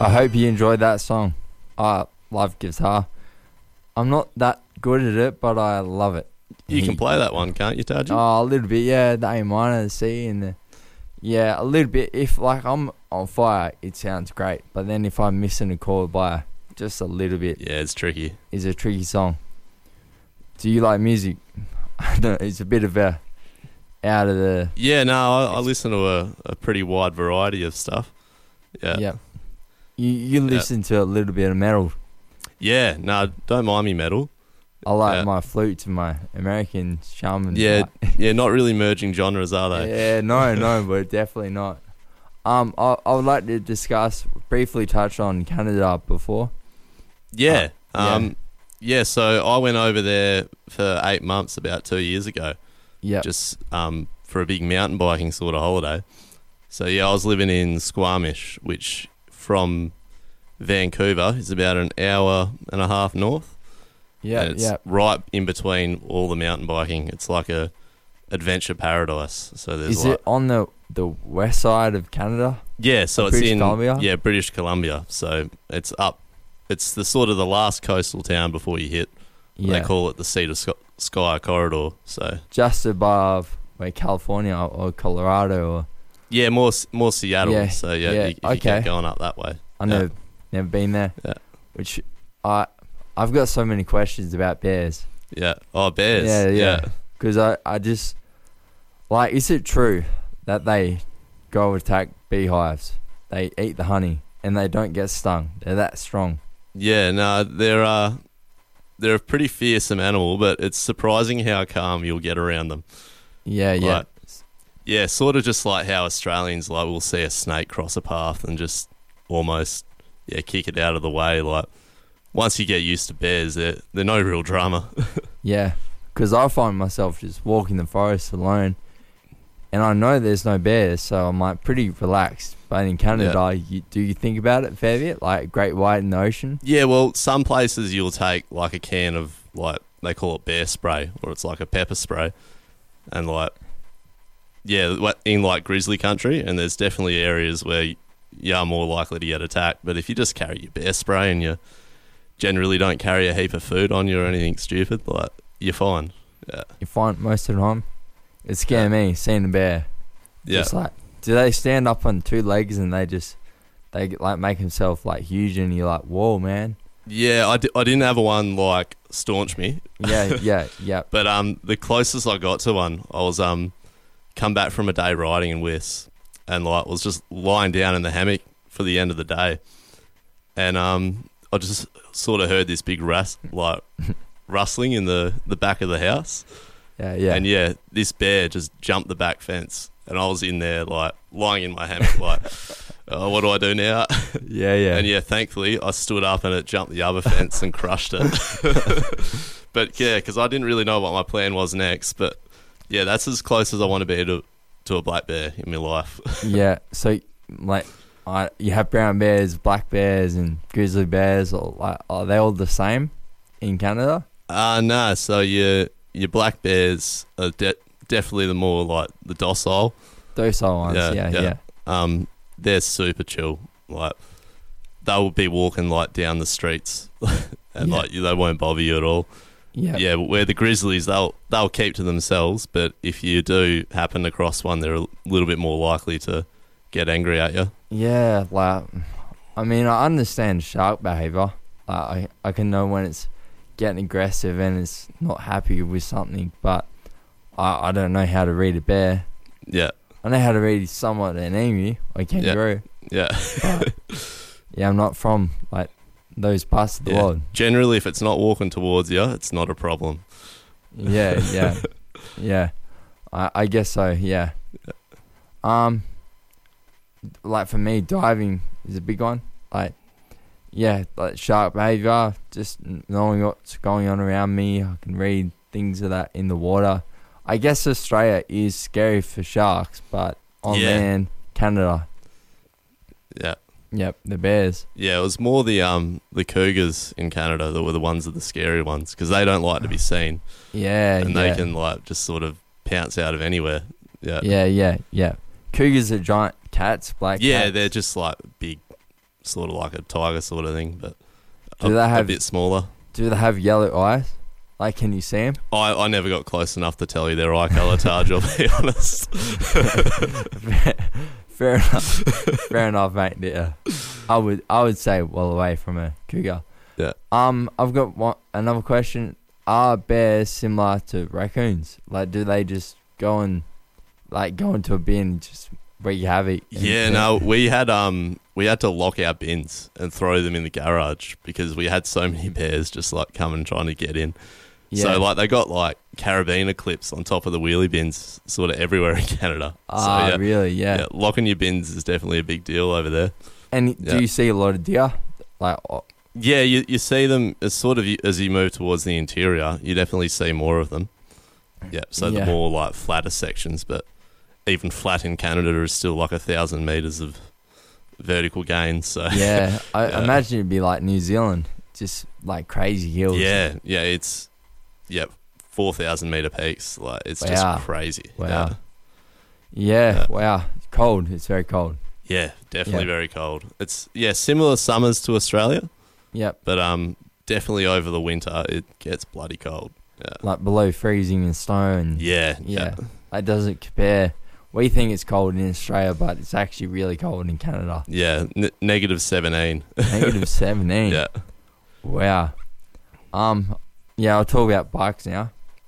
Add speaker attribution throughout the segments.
Speaker 1: I hope you enjoyed that song. I love guitar. I'm not that good at it, but I love it.
Speaker 2: You can play that one, can't you, Taji?
Speaker 1: Oh, a little bit, yeah. The A minor, the C, and the... Yeah, a little bit. If, like, I'm on fire, it sounds great. But then if I'm missing a chord by just a little bit...
Speaker 2: Yeah, it's tricky.
Speaker 1: It's a tricky song. Do you like music? I don't know, it's a bit of a... Out of the...
Speaker 2: Yeah, no, I listen to a pretty wide variety of stuff. Yeah.
Speaker 1: Yeah. You listen to a little bit of metal.
Speaker 2: Yeah, no, don't mind me metal.
Speaker 1: I like my flute and my American shaman.
Speaker 2: Yeah, not really merging genres, are they?
Speaker 1: Yeah, no, but definitely not. I would like to briefly touch on Canada before.
Speaker 2: Yeah. So I went over there for 8 months about 2 years ago.
Speaker 1: Yeah.
Speaker 2: Just for a big mountain biking sort of holiday. So yeah, I was living in Squamish, which from Vancouver is about an hour and a half north.
Speaker 1: Yeah,
Speaker 2: and it's right in between all the mountain biking. It's like a adventure paradise. So there's
Speaker 1: Is it on the west side of Canada?
Speaker 2: Yeah, so it's
Speaker 1: British
Speaker 2: in
Speaker 1: Columbia?
Speaker 2: Yeah, British Columbia. So it's up. It's the sort of the last coastal town before you hit.
Speaker 1: Yeah.
Speaker 2: They call it the Sea to Sky corridor. So
Speaker 1: just above where California or Colorado or
Speaker 2: yeah, more Seattle.
Speaker 1: Yeah,
Speaker 2: So
Speaker 1: yeah,
Speaker 2: you keep going up that way.
Speaker 1: I never been there.
Speaker 2: Yeah.
Speaker 1: Which I've got so many questions about bears.
Speaker 2: Yeah. Oh, bears.
Speaker 1: Yeah. Because I just like, is it true that they go attack beehives? They eat the honey and they don't get stung. They're that strong.
Speaker 2: Yeah. No, they're a pretty fearsome animal, but it's surprising how calm you'll get around them.
Speaker 1: Yeah.
Speaker 2: Like, yeah, sort of just like how Australians will see a snake cross a path and just almost kick it out of the way. Like once you get used to bears, they're no real drama.
Speaker 1: Yeah, because I find myself just walking the forest alone, and I know there's no bears, so I'm like pretty relaxed. But in Canada, do you think about it a fair bit, like Great White in the ocean? Yeah,
Speaker 2: well, some places you'll take like a can of like they call it bear spray, or it's like a pepper spray, and like. Yeah, in like grizzly country, and there's definitely areas where you are more likely to get attacked. But if you just carry your bear spray and you generally don't carry a heap of food on you or anything stupid, like you're fine. Yeah,
Speaker 1: you're fine most of the time. It scared me seeing a bear.
Speaker 2: Yeah,
Speaker 1: just like, do they stand up on two legs and they like make themselves like huge, and you're like, whoa, man.
Speaker 2: Yeah, I didn't have one like staunch me.
Speaker 1: Yeah.
Speaker 2: But the closest I got to one, I was come back from a day riding in Wiss, and like was just lying down in the hammock for the end of the day, and I just sort of heard this big rustling in the back of the house.
Speaker 1: Yeah.
Speaker 2: And this bear just jumped the back fence, and I was in there like lying in my hammock like, oh, what do I do now?
Speaker 1: Yeah.
Speaker 2: And thankfully I stood up and it jumped the other fence and crushed it. But yeah, because I didn't really know what my plan was next, but. Yeah, that's as close as I want to be to a black bear in my life.
Speaker 1: Yeah, so like, you have brown bears, black bears, and grizzly bears. Or like, are they all the same in Canada?
Speaker 2: No. So your black bears are definitely the more like the docile
Speaker 1: ones. Yeah.
Speaker 2: They're super chill. Like they will be walking like down the streets, and like they won't bother you at all. Yeah, but where the grizzlies, they'll keep to themselves, but if you do happen to cross one, they're a little bit more likely to get angry at you.
Speaker 1: Yeah, like, I mean, I understand shark behaviour. I can know when it's getting aggressive and it's not happy with something, but I don't know how to read a bear.
Speaker 2: Yeah.
Speaker 1: I know how to read somewhat an emu or kangaroo.
Speaker 2: Yeah.
Speaker 1: Yeah, I'm not from, like, those parts of the world.
Speaker 2: Generally, if it's not walking towards you, it's not a problem.
Speaker 1: Yeah. I guess so. Yeah. Like for me, diving is a big one. Like shark behavior, just knowing what's going on around me. I can read things of that in the water. I guess Australia is scary for sharks, but on land, Canada.
Speaker 2: Yeah.
Speaker 1: Yep, the bears.
Speaker 2: Yeah, it was more the cougars in Canada that were the ones that the scary ones, because they don't like to be seen.
Speaker 1: Yeah,
Speaker 2: and they can like just sort of pounce out of anywhere.
Speaker 1: Yeah. Cougars are giant cats, black cats.
Speaker 2: They're just like big sort of like a tiger sort of thing, but
Speaker 1: Do they
Speaker 2: a
Speaker 1: have-
Speaker 2: bit smaller.
Speaker 1: Do they have yellow eyes? Like, can you see them?
Speaker 2: I never got close enough to tell you their eye colour, Taj, I'll be honest.
Speaker 1: Fair enough. Fair enough, mate. Yeah. I would say well away from a cougar.
Speaker 2: Yeah.
Speaker 1: I've got another question. Are bears similar to raccoons? Like, do they just go into a bin and just wreak havoc?
Speaker 2: Yeah, no, we had to lock our bins and throw them in the garage because we had so many bears just like coming trying to get in.
Speaker 1: Yeah.
Speaker 2: So like they got like carabiner clips on top of the wheelie bins sort of everywhere in Canada.
Speaker 1: Ah,
Speaker 2: so, yeah,
Speaker 1: really? Yeah.
Speaker 2: locking your bins is definitely a big deal over there.
Speaker 1: And
Speaker 2: Yeah.
Speaker 1: do you see a lot of deer? Like,
Speaker 2: Yeah, you see them as sort of as you move towards the interior, you definitely see more of them. Yeah, so
Speaker 1: Yeah.
Speaker 2: the more like flatter sections, but even flat in Canada is still like 1,000 meters of vertical gain. So
Speaker 1: yeah, I
Speaker 2: Yeah.
Speaker 1: imagine it'd be like New Zealand, just like crazy hills.
Speaker 2: yeah, it's 4,000 meter peaks. Like it's
Speaker 1: Wow.
Speaker 2: just crazy.
Speaker 1: Wow.
Speaker 2: Yeah.
Speaker 1: Yeah. Wow. It's cold. It's very cold.
Speaker 2: Yeah, definitely
Speaker 1: Yeah.
Speaker 2: very cold. It's similar summers to Australia,
Speaker 1: Yep.
Speaker 2: but definitely over the winter it gets bloody cold. Yeah.
Speaker 1: Like below freezing and snow and
Speaker 2: Yeah.
Speaker 1: yeah. That doesn't compare. We think it's cold in Australia, but it's actually really cold in Canada.
Speaker 2: Yeah, negative 17.
Speaker 1: Negative 17.
Speaker 2: Yeah.
Speaker 1: Wow. Yeah, I'll talk about bikes now.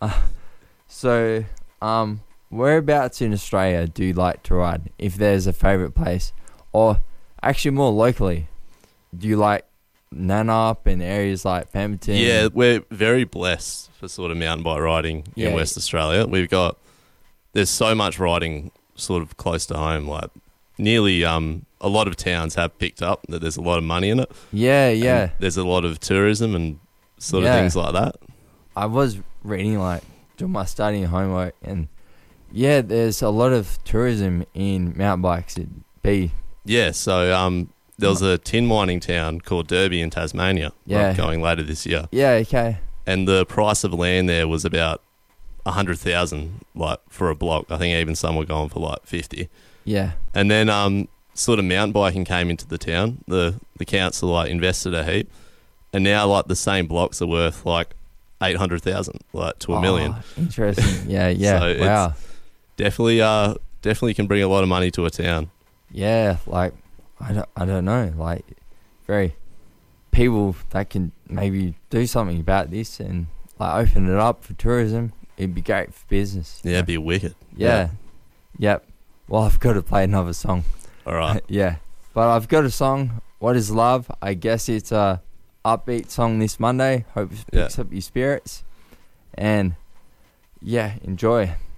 Speaker 1: So, whereabouts in Australia do you like to ride? If there's a favourite place, or actually more locally, do you like Nannup and areas like Pemberton?
Speaker 2: Yeah, we're very blessed for sort of mountain bike riding
Speaker 1: Yeah.
Speaker 2: in West Australia. There's so much riding sort of close to home. Like nearly a lot of towns have picked up that there's a lot of money in it.
Speaker 1: Yeah, yeah.
Speaker 2: And there's a lot of tourism and sort
Speaker 1: Yeah.
Speaker 2: of things like that.
Speaker 1: I was reading, like, doing my studying homework, and yeah, there's a lot of tourism in mountain bikes.
Speaker 2: Yeah, so there was a tin mining town called Derby in Tasmania going later this year.
Speaker 1: Yeah, okay.
Speaker 2: And the price of land there was about 100,000 like for a block. I think even some were going for like 50.
Speaker 1: Yeah.
Speaker 2: And then sort of mountain biking came into the town. The council like invested a heap, and now like the same blocks are worth like 800,000 like to a million.
Speaker 1: Interesting. Yeah, yeah.
Speaker 2: So
Speaker 1: wow.
Speaker 2: Definitely can bring a lot of money to a town.
Speaker 1: Yeah, like I don't know, like very people that can maybe do something about this and like open it up for tourism. It'd be great for business.
Speaker 2: Yeah, it'd be wicked.
Speaker 1: Yeah. Yep. Well, I've got to play another song.
Speaker 2: All right.
Speaker 1: Yeah. But I've got a song, What Is Love? I guess it's a upbeat song this Monday. Hope it picks up your spirits. And yeah, enjoy.